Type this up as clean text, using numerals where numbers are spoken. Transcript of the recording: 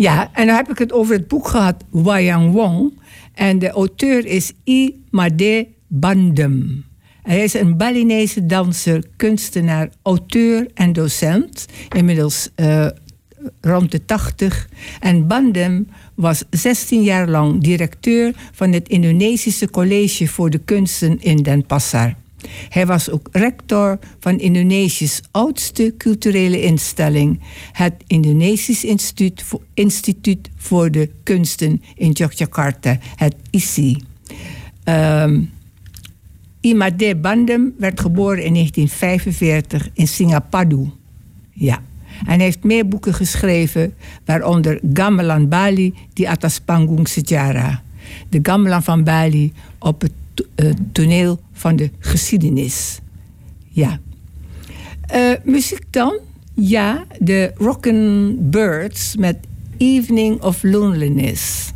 Ja, en dan heb ik het over het boek gehad, Wayang Wong. En de auteur is I. Made Bandem. Hij is een Balinese danser, kunstenaar, auteur en docent. Inmiddels rond de 80. En Bandem was 16 jaar lang directeur van het Indonesische College voor de Kunsten in Denpasar. Hij was ook rector van Indonesië's oudste culturele instelling, het Indonesisch Instituut voor de Kunsten in Yogyakarta, het ISI. Imade Bandem werd geboren in 1945 in Singapadu. Ja. En hij heeft meer boeken geschreven, waaronder Gamelan Bali di atas panggung sejarah. De Gamelan van Bali op het toneel van de geschiedenis. Ja. Muziek dan? Ja, de Rockin' Birds met Evening of Loneliness.